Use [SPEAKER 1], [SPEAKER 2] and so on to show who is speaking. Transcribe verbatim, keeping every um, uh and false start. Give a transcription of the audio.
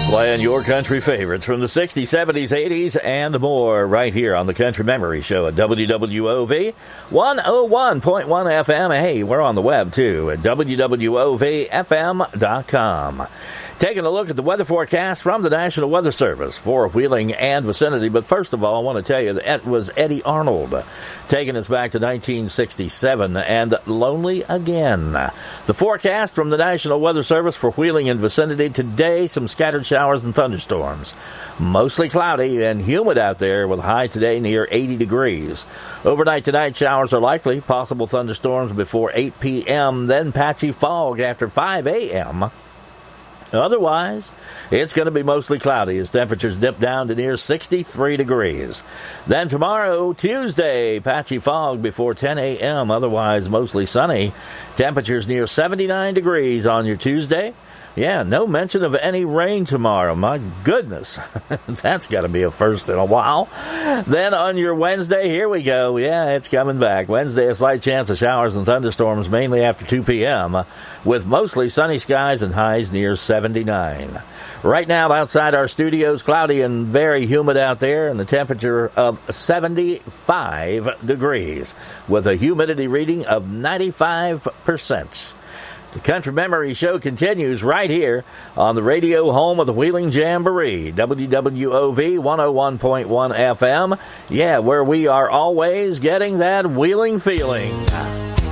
[SPEAKER 1] Playing your country favorites from the sixties, seventies, eighties, and more right here on the Country Memory Show at W W O V one oh one point one F M. Hey, we're on the web, too, at W W O V F M dot com. Taking a look at the weather forecast from the National Weather Service for Wheeling and vicinity. But first of all, I want to tell you that it was Eddie Arnold taking us back to nineteen sixty-seven and Lonely Again. The forecast from the National Weather Service for Wheeling and vicinity today, some scattered showers and thunderstorms. Mostly cloudy and humid out there with a high today near eighty degrees. Overnight tonight, showers are likely, possible thunderstorms before eight p.m., then patchy fog after five a.m., Otherwise, it's going to be mostly cloudy as temperatures dip down to near sixty-three degrees. Then tomorrow, Tuesday, patchy fog before ten a.m., otherwise mostly sunny. Temperatures near seventy-nine degrees on your Tuesday. Yeah, no mention of any rain tomorrow. My goodness, that's got to be a first in a while. Then on your Wednesday, here we go. Yeah, it's coming back. Wednesday, a slight chance of showers and thunderstorms, mainly after two p.m., with mostly sunny skies and highs near seventy-nine. Right now, outside our studios, cloudy and very humid out there, and the temperature of seventy-five degrees, with a humidity reading of ninety-five percent. The Country Memory Show continues right here on the radio home of the Wheeling Jamboree, W W O V one oh one point one F M. Yeah, where we are always getting that Wheeling feeling.